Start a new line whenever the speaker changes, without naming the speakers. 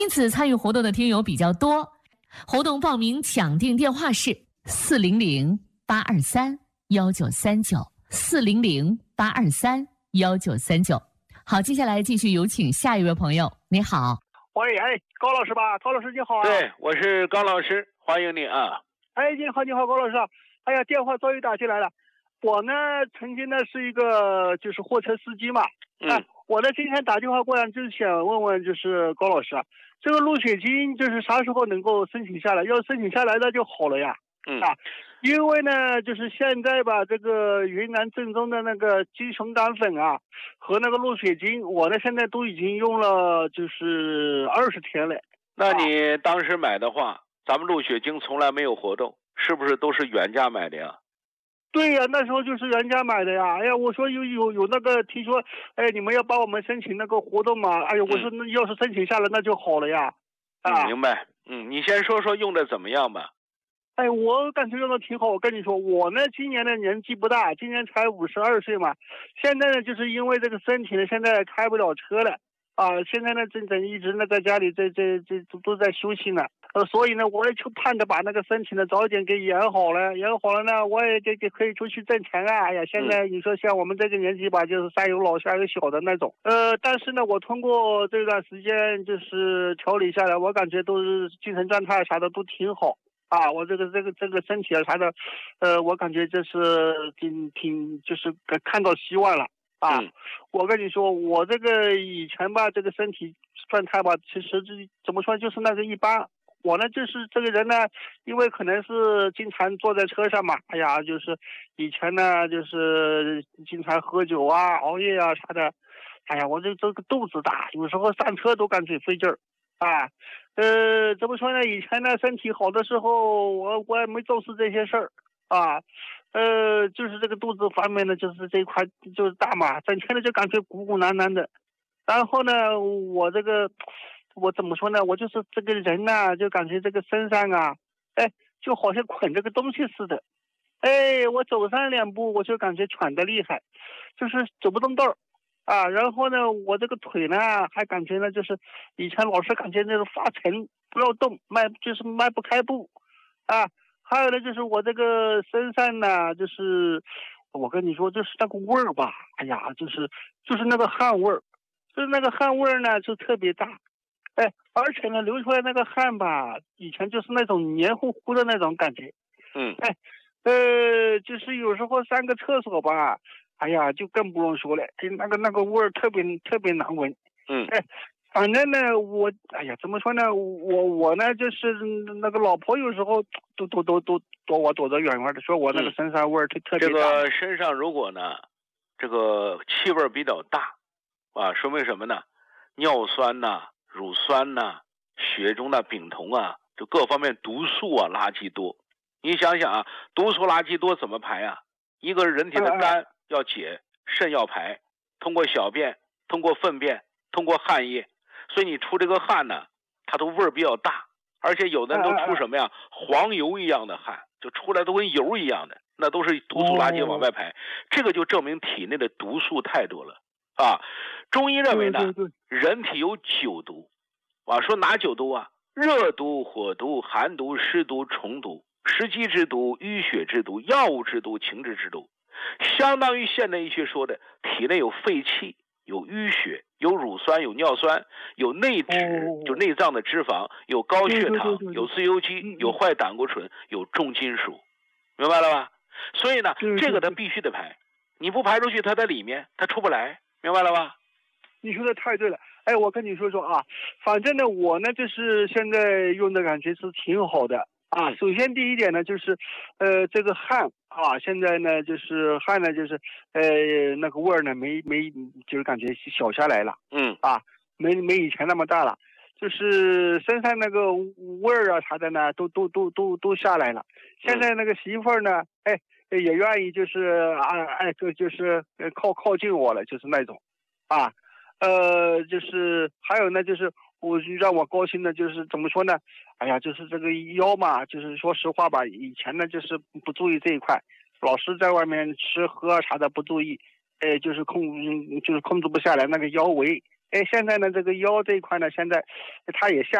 因此参与活动的听友比较多。活动报名抢订电话是400-823-1939，400-823-1939。好，接下来继续有请下一位朋友。你好。
喂，高老师吧？高老师你好啊。
对，我是高老师，欢迎你啊。
你好，高老师。电话终于打进来了。我呢，曾经呢是一个就是货车司机嘛。我呢今天打电话过来，就是想问问，就是高老师啊，这个入血金就是啥时候能够申请下来？要申请下来那就好了呀。因为呢，就是现在吧，这个云南正宗的那个鸡熊肝粉啊，和那个入血金，我呢现在都已经用了就是20天了。
那你当时买的话，咱们入血金从来没有活动，是不是都是原价买的呀？
对呀，那时候就是原价买的呀。我说有那个听说，你们要帮我们申请那个活动嘛？我说那要是申请下来那就好了呀。
明白。你先说说用的怎么样吧。
我感觉用的挺好。我跟你说，我呢今年的年纪不大，今年才52岁嘛。现在呢，就是因为这个身体呢，现在开不了车了现在呢整一直呢在家里这都在休息呢。所以呢，我也就盼着把那个身体呢早点给养好了呢，我也可以出去挣钱啊。现在你说像我们这个年纪吧，就是上有老下有小的那种。但是呢，我通过这段时间就是调理下来，我感觉都是精神状态啥的都挺好。我这个身体啊啥的，我感觉就是挺就是看到希望了我跟你说，我这个以前吧，这个身体状态吧，其实怎么说，就是那个一般。我呢，就是这个人呢，因为可能是经常坐在车上嘛，就是以前呢，就是经常喝酒啊、熬夜啊啥的，我这个肚子大，有时候上车都感觉费劲儿怎么说呢？以前呢，身体好的时候，我也没重视这些事儿就是这个肚子方面呢，就是这一块就是大嘛，整天的就感觉鼓鼓囊囊的。然后呢，我怎么说呢？我就是这个人呢，就感觉这个身上啊，就好像捆这个东西似的。我走上2步，我就感觉喘得厉害，就是走不动道儿。然后呢，我这个腿呢，还感觉呢，就是以前老是感觉那种发沉，不要动，迈不开步还有呢，就是我这个身上呢，就是我跟你说，就是那个味儿吧，就是那个汗味儿，就是那个汗味儿呢，就特别大，而且呢，流出来那个汗吧，以前就是那种黏糊糊的那种感觉，就是有时候上个厕所吧。就更不用说了，那个味儿特别难闻。反正呢，我怎么说呢？我呢，就是那个老婆有时候都躲我躲得远远的，说我那个身上味儿特别大。
这个身上如果呢，这个气味比较大说明什么呢？尿酸呐、乳酸呐、血中的丙酮就各方面毒素垃圾多。你想想毒素垃圾多怎么排一个人体的肝要解，肾要排，通过小便，通过粪便，通过汗液，所以你出这个汗呢，它都味儿比较大，而且有的人都出什么呀，黄油一样的汗，就出来都跟油一样的，那都是毒素垃圾往外排，这个就证明体内的毒素太多了中医认为呢，人体有9毒说哪9毒热毒、火毒、寒毒、湿毒、虫毒、食积之毒、淤血之毒、药物之毒、情志之毒，相当于现代医学说的体内有废气、有淤血、有乳酸、有尿酸、有内脂，就内脏的脂肪，有高血糖，有自由基，有坏胆固醇，有重金属，明白了吧？所以呢，这个它必须得排，你不排出去，它在里面，它出不来，明白了吧？
你说的太对了。我跟你说反正呢，我呢就是现在用的感觉是挺好的首先第一点呢，就是这个汗现在呢就是汗呢就是那个味儿呢没就是感觉小下来了没以前那么大了，就是身上那个味儿啥的呢都下来了。现在那个媳妇儿呢也愿意就是就是靠近我了，就是那种就是还有呢，就是让我高兴的，就是怎么说呢？就是这个腰嘛，就是说实话吧，以前呢就是不注意这一块，老是在外面吃喝啥的不注意，就是控制不下来那个腰围， 现在呢这个腰这一块呢，现在它也下